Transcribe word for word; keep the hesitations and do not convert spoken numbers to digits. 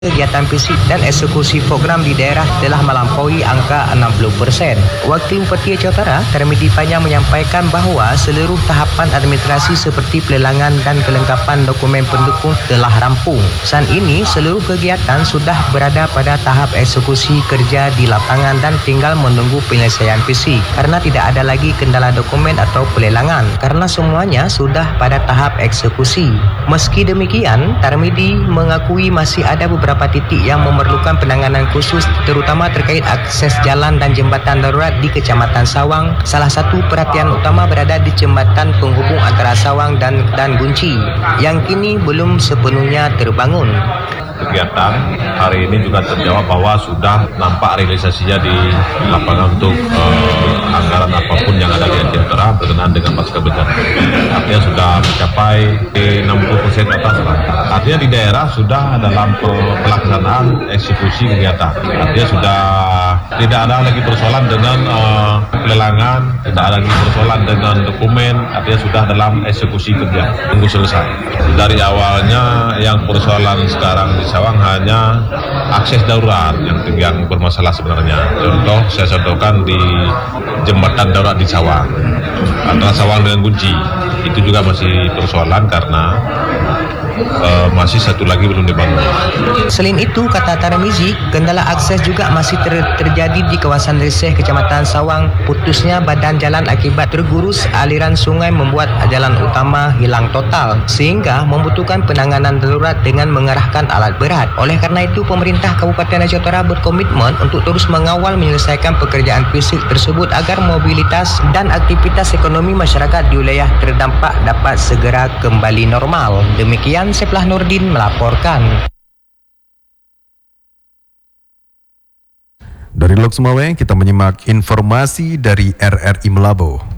Kegiatan fisik dan eksekusi program di daerah telah melampaui angka enam puluh persen. Wakil Bupati Aceh Utara, Tarmidi Panjang menyampaikan bahawa seluruh tahapan administrasi seperti pelelangan dan kelengkapan dokumen pendukung telah rampung. Saat ini, seluruh kegiatan sudah berada pada tahap eksekusi kerja di lapangan dan tinggal menunggu penyelesaian fisik karena tidak ada lagi kendala dokumen atau pelelangan karena semuanya sudah pada tahap eksekusi. Meski demikian, Tarmidi mengakui masih ada beberapa beberapa titik yang memerlukan penanganan khusus terutama terkait akses jalan dan jembatan darurat di Kecamatan Sawang. Salah satu perhatian utama berada di jembatan penghubung antara Sawang dan dan Gunci yang kini belum sepenuhnya terbangun. Kegiatan hari ini juga terjawab bahwa sudah nampak realisasinya di lapangan untuk uh, anggaran apapun yang ada di Aceh Utara berkenaan dengan pasca bencana. Artinya sudah mencapai enam puluh persen atas. Artinya di daerah sudah dalam pelaksanaan eksekusi kegiatan. Artinya sudah tidak ada lagi persoalan dengan uh, pelelangan, tidak ada lagi persoalan dengan dokumen. Artinya sudah dalam eksekusi kerja, tunggu selesai. Dari awalnya yang persoalan sekarang di Sawang hanya akses darurat yang, yang bermasalah sebenarnya. Contoh saya contohkan di jembatan darurat di Sawang antara Sawang dengan Gunci, itu juga masih persoalan karena Uh, masih satu lagi belum dibangun. Selain itu, kata Tarmizi, kendala akses juga masih ter- terjadi di kawasan Reseh Kecamatan Sawang. Putusnya badan jalan akibat tergurus aliran sungai membuat jalan utama hilang total sehingga membutuhkan penanganan darurat dengan mengerahkan alat berat. Oleh karena itu, pemerintah Kabupaten Aceh Utara berkomitmen untuk terus mengawal menyelesaikan pekerjaan fisik tersebut agar mobilitas dan aktivitas ekonomi masyarakat di wilayah terdampak dapat segera kembali normal. Demikian Seplah Nurdin melaporkan. Dari Lok Sumawe, kita menyimak informasi dari R R I Melabo.